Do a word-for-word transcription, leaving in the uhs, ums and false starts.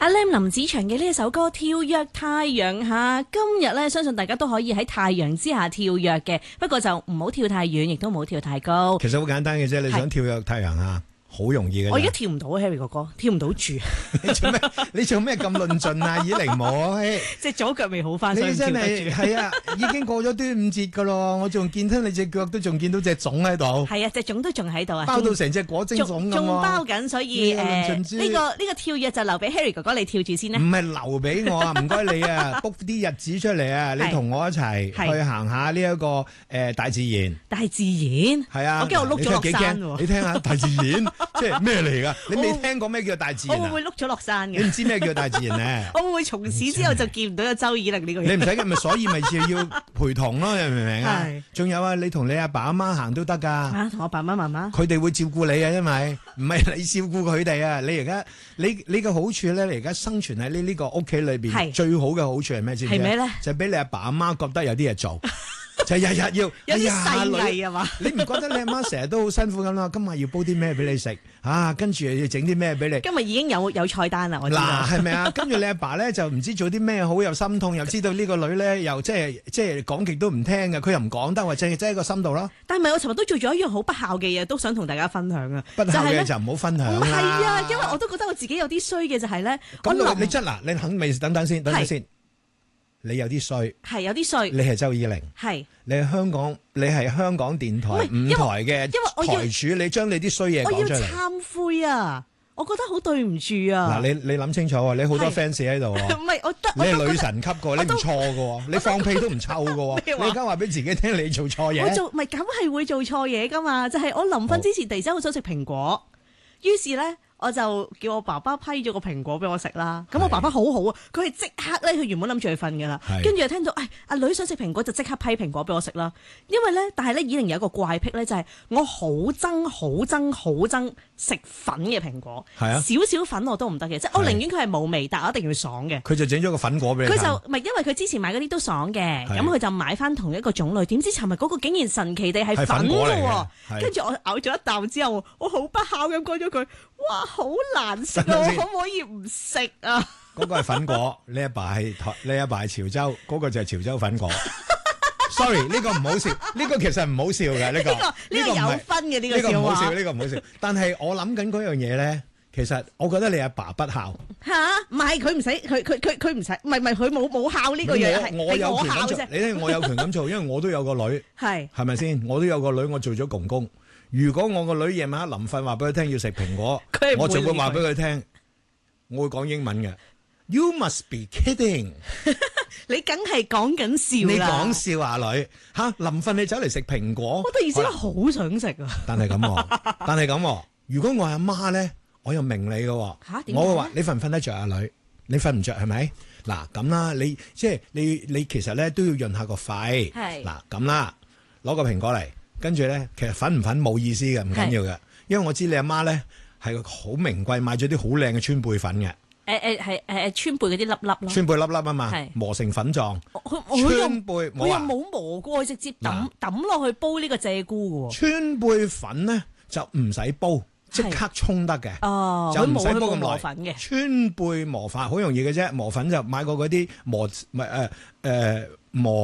阿 Lam 林子祥嘅呢一首歌《跳躍太陽下》，今日咧相信大家都可以喺太陽之下跳躍嘅，不過就唔好跳太遠，亦都唔好跳太高。 其實好簡單嘅啫，你想跳躍太陽下，好容易嘅。 我而家跳唔到 Harry 哥哥，跳唔到住。 你做咩？你做咩咁論盡啊？以靈母， 隻左腳未好翻， 你真係係啊！已經過咗端午節噶咯，我仲見到你隻腳都仲見到隻粽喺度。係啊，隻粽都仲喺度啊， 包到成隻果蒸粽咁。 仲包緊，所以誒呢、 呃這個呢、這個跳躍就留俾 Harry 哥哥你跳住先啦。 唔係留俾我啊！唔該你啊 ，book 啲日子出嚟啊！你同我一齊去行下呢一個誒大自然。 大自然係啊，我驚我碌咗落山喎。 你聽下大自然即係咩嚟㗎？你未聽過咩叫大自然？ 我會唔會碌咗落山嘅？ 你唔知咩叫大自然咧？ 我會唔會從此之後就見唔到有周以玲呢個人？ 你唔使嘅，咪所以咪要陪同咯，你明唔明啊？仲有啊，你同你阿爸阿媽行都得㗎。 啊，同我爸爸媽媽， 佢哋會照顧你啊，因為唔係你照顧佢哋啊。你而家你你嘅好處咧，你而家生存喺呢呢個屋企裏邊，最好嘅好處係咩先？ 係咩咧？ 就俾你阿爸阿媽覺得有啲嘢做。就日日要有啲細藝啊嘛！ 你唔覺得你阿媽成日都好辛苦咁啦？今日要煲啲咩俾你食啊？跟住要整啲咩俾你？ 今日已經有有菜單啦，我知道。 嗱，係咪啊？跟住你阿爸咧就唔知做啲咩好，又心痛，又知道呢個女咧又即係即係講極都唔聽嘅，佢又唔講得，或者係擠喺個心度咯。 但係咪我尋日都做咗一樣好不孝嘅嘢，都想同大家分享啊！ 不孝嘅就唔好分享啦。 唔係啊，因為我都覺得我自己有啲衰嘅就係咧。 咁你真嗱，你肯未？等等先，等等先。你有啲衰， 係有啲衰。你係周以玲， 係你係香港，你係香港電台五台嘅台柱，你將你啲衰嘢講出嚟。 我要懺悔啊！我覺得好對唔住啊！ 嗱，你你諗清楚喎，你好多 fans 喺度喎。 唔係我得， 你係女神級嘅，你唔錯嘅，你放屁都唔臭嘅。你而家話俾自己聽，你做錯嘢。 我做咪梗係會做錯嘢噶嘛？就係我臨瞓之前突然之間好想食蘋果，於是咧。我就叫我爸爸批咗個蘋果俾我食啦，咁我爸爸好好啊，佢係即刻咧，佢原本諗住去瞓噶啦，跟住又聽到，誒阿女想食蘋果就即刻批蘋果俾我食啦，因為咧，但係咧，以玲有一個怪癖咧，就係我好憎好憎好憎食粉嘅蘋果，係啊，少少粉我都唔得嘅，即係我寧願佢係冇味，但係我一定要爽嘅。佢就整咗個粉果俾你。佢就唔係因為佢之前買嗰啲都爽嘅，咁佢就買翻同一個種類，點知尋日嗰個竟然神奇地係粉嘅喎，跟住我咬咗一啖之後，我好不孝咁講咗句，哇！好難食啊！我可唔可以唔食啊？ 嗰個係粉果，你阿爸係台，你阿爸係潮州，嗰個就係潮州粉果。Sorry， 呢個唔好笑，呢個其實唔好笑嘅呢個。呢個呢個有分嘅呢個笑話。 呢個唔好笑，呢個唔好笑。但係我諗緊嗰樣嘢咧，其實我覺得你阿爸不孝。 吓？唔係佢唔使，佢佢佢佢唔使，唔係唔係佢冇冇孝呢個嘢， 我我有權咁做。你聽我有權咁做，因為我都有個女。係。係咪先？我都有個女，我做咗公公。如果我個女夜晚臨瞓話俾佢聽要食蘋果，我就會話俾佢聽，我會講英文嘅。You must be kidding！ 你梗係講緊笑啦！ 你講笑啊女吓，臨瞓你走嚟食蘋果， 我突然之間好想食啊！ 但係咁，但係咁，如果我係阿媽咧，我又明你嘅吓，我會話你瞓唔瞓得着啊女？你瞓唔着係咪？嗱咁啦，你即係你你其實咧都要潤下個肺。係嗱咁啦，攞個蘋果嚟。跟住咧，其實粉唔粉冇意思嘅，唔緊要嘅，因為我知你阿媽咧係好名貴，買咗啲好靚嘅川貝粉嘅。 誒誒係誒川貝嗰啲粒粒咯。 川貝粒粒啊嘛，磨成粉狀。川貝我又冇磨過，直接抌抌落去煲呢個鷓鴣嘅喎。川貝粉咧就唔使煲，即刻沖得嘅。哦，就唔使煲咁耐。粉嘅川貝磨法好容易嘅啫，磨粉就買過嗰啲磨咪誒誒磨。